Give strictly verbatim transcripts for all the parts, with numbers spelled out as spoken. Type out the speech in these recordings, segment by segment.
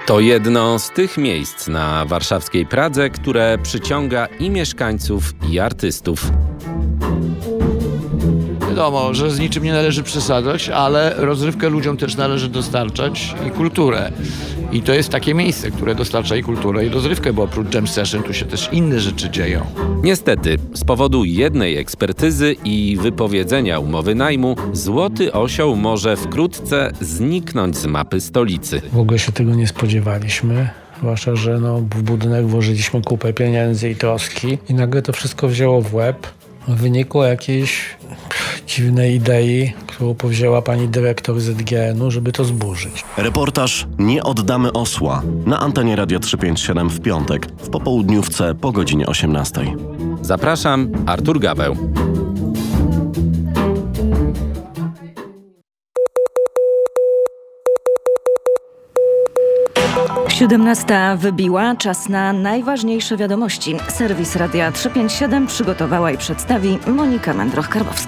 To jedno z tych miejsc na warszawskiej Pradze, które przyciąga i mieszkańców, i artystów. Wiadomo, że z niczym nie należy przesadzać, ale rozrywkę ludziom też należy dostarczać i kulturę. I to jest takie miejsce, które dostarcza i kulturę, i rozrywkę, bo oprócz jam session tu się też inne rzeczy dzieją. Niestety, z powodu jednej ekspertyzy i wypowiedzenia umowy najmu, Złoty Osioł może wkrótce zniknąć z mapy stolicy. W ogóle się tego nie spodziewaliśmy. Zwłaszcza, że no, w budynek włożyliśmy kupę pieniędzy i troski i nagle to wszystko wzięło w łeb. Wynikło jakiejś pff, dziwnej idei, którą powzięła pani dyrektor Z G N-u, żeby to zburzyć. Reportaż Nie oddamy osła na antenie Radia trzysta pięćdziesiąt siedem w piątek w popołudniówce po godzinie osiemnastej. Zapraszam, Artur Gaweł. siedemnasta wybiła, czas na najważniejsze wiadomości. Serwis Radia trzysta pięćdziesiąt siedem przygotowała i przedstawi Monika Mędroch-Karbowska.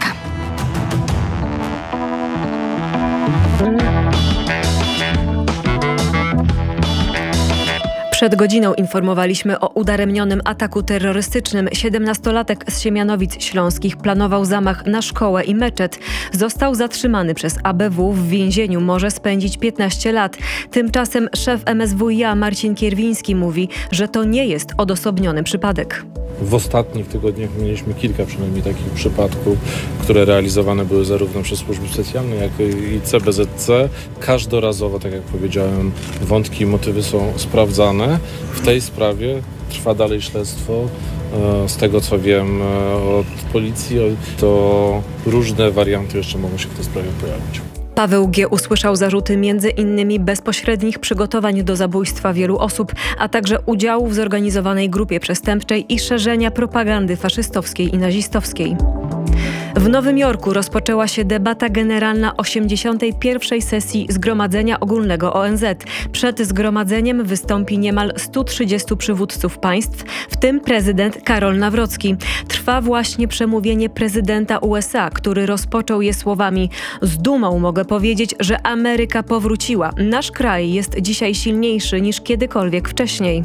Przed godziną informowaliśmy o udaremnionym ataku terrorystycznym. Siedemnastolatek z Siemianowic Śląskich planował zamach na szkołę i meczet. Został zatrzymany przez A B W. W więzieniu może spędzić piętnaście lat. Tymczasem szef M S W i a Marcin Kierwiński mówi, że to nie jest odosobniony przypadek. W ostatnich tygodniach mieliśmy kilka przynajmniej takich przypadków, które realizowane były zarówno przez służby specjalne, jak i C B Z C. Każdorazowo, tak jak powiedziałem, wątki i motywy są sprawdzane. W tej sprawie trwa dalej śledztwo. Z tego co wiem od policji, to różne warianty jeszcze mogą się w tej sprawie pojawić. Paweł G. usłyszał zarzuty między innymi bezpośrednich przygotowań do zabójstwa wielu osób, a także udziału w zorganizowanej grupie przestępczej i szerzenia propagandy faszystowskiej i nazistowskiej. W Nowym Jorku rozpoczęła się debata generalna osiemdziesiątej pierwszej sesji Zgromadzenia Ogólnego O N Z. Przed zgromadzeniem wystąpi niemal stu trzydziestu przywódców państw, w tym prezydent Karol Nawrocki. Trwa właśnie przemówienie prezydenta U S A, który rozpoczął je słowami: z dumą mogę powiedzieć, że Ameryka powróciła. Nasz kraj jest dzisiaj silniejszy niż kiedykolwiek wcześniej.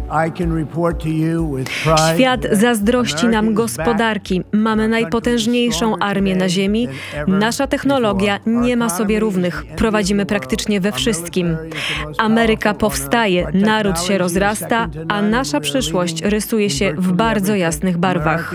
Świat zazdrości nam gospodarki. Mamy najpotężniejszą armię na ziemi. Nasza technologia nie ma sobie równych. Prowadzimy praktycznie we wszystkim. Ameryka powstaje, naród się rozrasta, a nasza przyszłość rysuje się w bardzo jasnych barwach.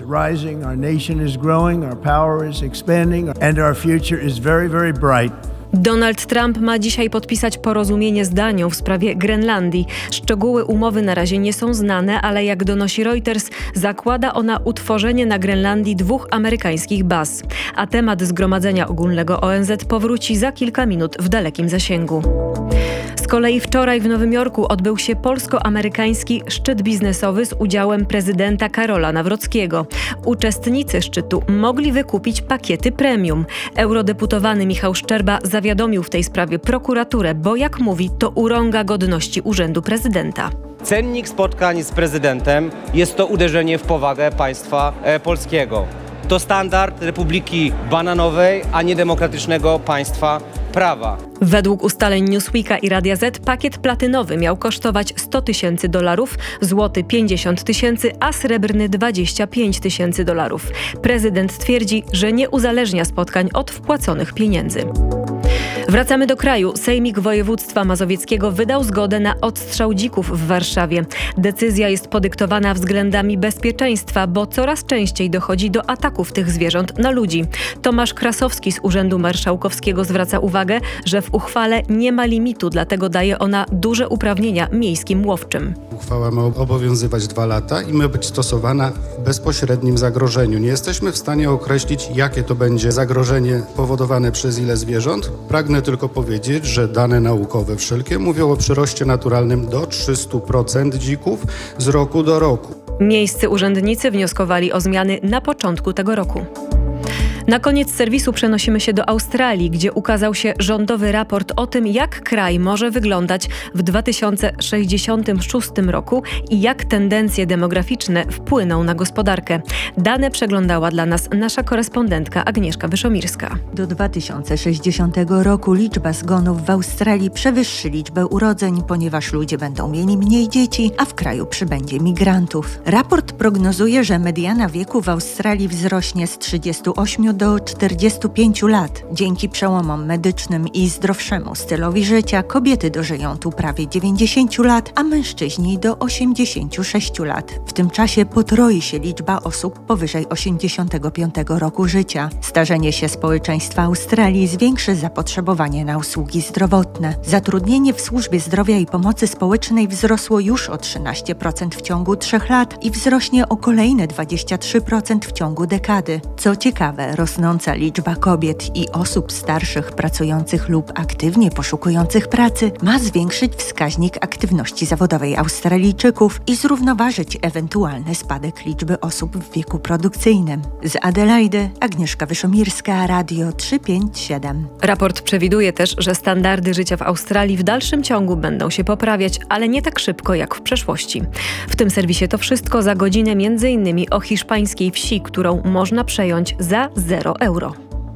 Donald Trump ma dzisiaj podpisać porozumienie z Danią w sprawie Grenlandii. Szczegóły umowy na razie nie są znane, ale jak donosi Reuters, zakłada ona utworzenie na Grenlandii dwóch amerykańskich baz. A temat Zgromadzenia Ogólnego O N Z powróci za kilka minut w dalekim zasięgu. Z kolei wczoraj w Nowym Jorku odbył się polsko-amerykański szczyt biznesowy z udziałem prezydenta Karola Nawrockiego. Uczestnicy szczytu mogli wykupić pakiety premium. Eurodeputowany Michał Szczerba zawiadomił w tej sprawie prokuraturę, bo jak mówi, to urąga godności urzędu prezydenta. Cennik spotkań z prezydentem jest to uderzenie w powagę państwa e, polskiego. To standard Republiki Bananowej, a nie demokratycznego państwa prawa. Według ustaleń Newsweeka i Radia Z pakiet platynowy miał kosztować sto tysięcy dolarów, złoty pięćdziesiąt tysięcy, a srebrny dwadzieścia pięć tysięcy dolarów. Prezydent twierdzi, że nie uzależnia spotkań od wpłaconych pieniędzy. Wracamy do kraju. Sejmik Województwa Mazowieckiego wydał zgodę na odstrzał dzików w Warszawie. Decyzja jest podyktowana względami bezpieczeństwa, bo coraz częściej dochodzi do ataków tych zwierząt na ludzi. Tomasz Krasowski z Urzędu Marszałkowskiego zwraca uwagę, że w uchwale nie ma limitu, dlatego daje ona duże uprawnienia miejskim łowczym. Uchwała ma obowiązywać dwa lata i ma być stosowana w bezpośrednim zagrożeniu. Nie jesteśmy w stanie określić, jakie to będzie zagrożenie powodowane przez ile zwierząt. Pragnę tylko powiedzieć, że dane naukowe wszelkie mówią o przyroście naturalnym do trzystu procent dzików z roku do roku. Miejscy urzędnicy wnioskowali o zmiany na początku tego roku. Na koniec serwisu przenosimy się do Australii, gdzie ukazał się rządowy raport o tym, jak kraj może wyglądać w dwa tysiące sześćdziesiątym szóstym roku i jak tendencje demograficzne wpłyną na gospodarkę. Dane przeglądała dla nas nasza korespondentka Agnieszka Wyszomirska. Do dwa tysiące sześćdziesiątego roku liczba zgonów w Australii przewyższy liczbę urodzeń, ponieważ ludzie będą mieli mniej dzieci, a w kraju przybędzie migrantów. Raport prognozuje, że mediana wieku w Australii wzrośnie z trzydziestu ośmiu do czterdziestu pięciu lat. Dzięki przełomom medycznym i zdrowszemu stylowi życia kobiety dożyją tu prawie dziewięćdziesięciu lat, a mężczyźni do osiemdziesięciu sześciu lat. W tym czasie potroi się liczba osób powyżej osiemdziesiątego piątego roku życia. Starzenie się społeczeństwa Australii zwiększy zapotrzebowanie na usługi zdrowotne. Zatrudnienie w służbie zdrowia i pomocy społecznej wzrosło już o trzynaście procent w ciągu trzech lat i wzrośnie o kolejne dwadzieścia trzy procent w ciągu dekady. Co ciekawe, rosnąca liczba kobiet i osób starszych pracujących lub aktywnie poszukujących pracy ma zwiększyć wskaźnik aktywności zawodowej Australijczyków i zrównoważyć ewentualny spadek liczby osób w wieku produkcyjnym. Z Adelaidy Agnieszka Wyszomirska, Radio trzysta pięćdziesiąt siedem. Raport przewiduje też, że standardy życia w Australii w dalszym ciągu będą się poprawiać, ale nie tak szybko jak w przeszłości. W tym serwisie to wszystko. Za godzinę między innymi o hiszpańskiej wsi, którą można przejąć za zero euro.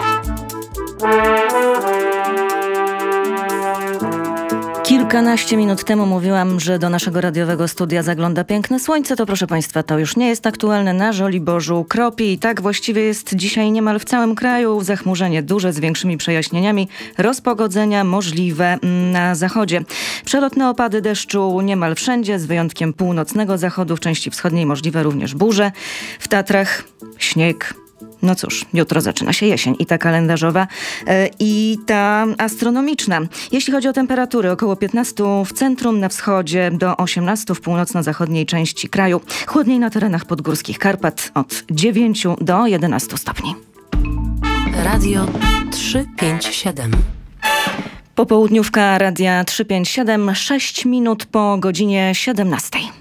Kilkanaście minut temu mówiłam, że do naszego radiowego studia zagląda piękne słońce. To proszę Państwa, to już nie jest aktualne. Na Żoliborzu kropi i tak właściwie jest dzisiaj niemal w całym kraju. Zachmurzenie duże z większymi przejaśnieniami. Rozpogodzenia możliwe na zachodzie. Przelotne opady deszczu niemal wszędzie, z wyjątkiem północnego zachodu. W części wschodniej możliwe również burze. W Tatrach śnieg. No cóż, jutro zaczyna się jesień i ta kalendarzowa yy, i ta astronomiczna. Jeśli chodzi o temperatury, około piętnaście w centrum, na wschodzie do osiemnaście w północno-zachodniej części kraju. Chłodniej na terenach podgórskich Karpat od dziewięciu do jedenastu stopni. Radio trzysta pięćdziesiąt siedem. Popołudniówka Radia trzysta pięćdziesiąt siedem, sześć minut po godzinie siedemnastej.